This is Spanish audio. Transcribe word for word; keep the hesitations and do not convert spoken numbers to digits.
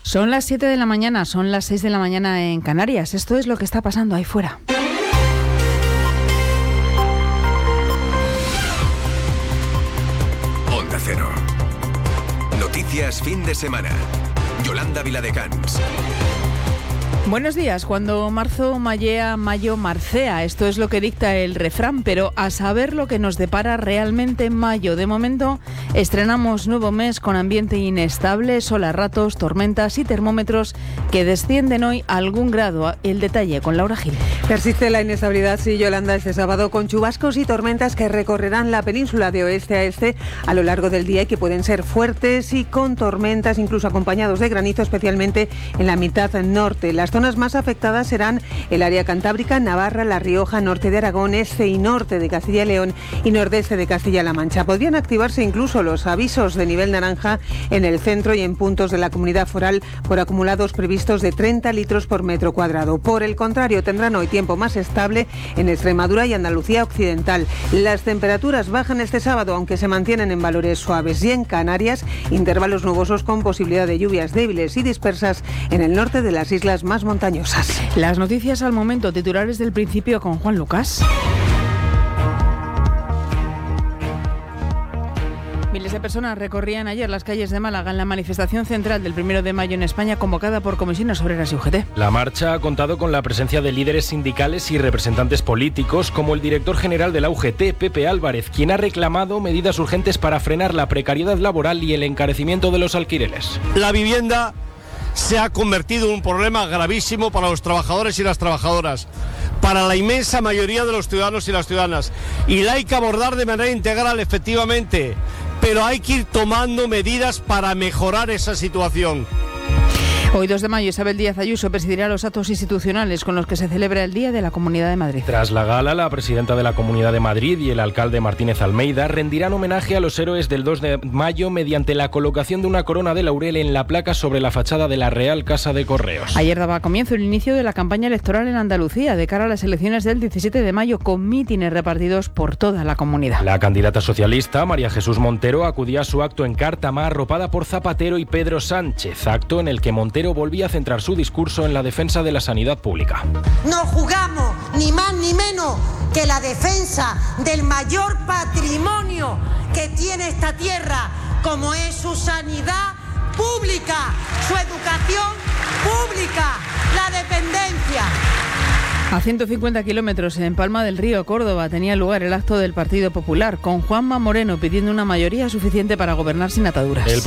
Son las siete de la mañana, son las seis de la mañana en Canarias. Esto es lo que está pasando ahí fuera. Onda Cero. Noticias fin de semana. Yolanda Viladecans. Buenos días. Cuando marzo mallea, mayo marcea. Esto es lo que dicta el refrán, pero a saber lo que nos depara realmente en mayo. De momento estrenamos nuevo mes con ambiente inestable, sol a ratos, tormentas y termómetros que descienden hoy a algún grado. El detalle con Laura Gil. Persiste la inestabilidad, sí, Yolanda, este sábado con chubascos y tormentas que recorrerán la península de oeste a este a lo largo del día y que pueden ser fuertes y con tormentas, incluso acompañados de granizo, especialmente en la mitad norte. Las zonas más afectadas serán el área cantábrica, Navarra, La Rioja, norte de Aragón, este y norte de Castilla y León y nordeste de Castilla-La Mancha. Podrían activarse incluso los avisos de nivel naranja en el centro y en puntos de la comunidad foral por acumulados previstos de treinta litros por metro cuadrado. Por el contrario, tendrán hoy tiempo más estable en Extremadura y Andalucía occidental. Las temperaturas bajan este sábado, aunque se mantienen en valores suaves, y en Canarias intervalos nubosos con posibilidad de lluvias débiles y dispersas en el norte de las islas más montañosas. Las noticias al momento, titulares del principio con Juan Lucas. Miles de personas recorrían ayer las calles de Málaga en la manifestación central del primero de mayo en España, convocada por Comisiones Obreras y U G T. La marcha ha contado con la presencia de líderes sindicales y representantes políticos, como el director general de la U G T, Pepe Álvarez, quien ha reclamado medidas urgentes para frenar la precariedad laboral y el encarecimiento de los alquileres. La vivienda se ha convertido en un problema gravísimo para los trabajadores y las trabajadoras, para la inmensa mayoría de los ciudadanos y las ciudadanas, y la hay que abordar de manera integral, efectivamente, pero hay que ir tomando medidas para mejorar esa situación. Hoy, dos de mayo, Isabel Díaz Ayuso presidirá los actos institucionales con los que se celebra el Día de la Comunidad de Madrid. Tras la gala, la presidenta de la Comunidad de Madrid y el alcalde Martínez Almeida rendirán homenaje a los héroes del dos de mayo mediante la colocación de una corona de laurel en la placa sobre la fachada de la Real Casa de Correos. Ayer daba comienzo el inicio de la campaña electoral en Andalucía de cara a las elecciones del diecisiete de mayo, con mítines repartidos por toda la comunidad. La candidata socialista, María Jesús Montero, acudía a su acto en Cártama, arropada por Zapatero y Pedro Sánchez, acto en el que Montero volvía a centrar su discurso en la defensa de la sanidad pública. No jugamos ni más ni menos que la defensa del mayor patrimonio que tiene esta tierra, como es su sanidad pública, su educación pública, la dependencia. A ciento cincuenta kilómetros en Palma del Río, Córdoba, tenía lugar el acto del Partido Popular, con Juanma Moreno pidiendo una mayoría suficiente para gobernar sin ataduras. El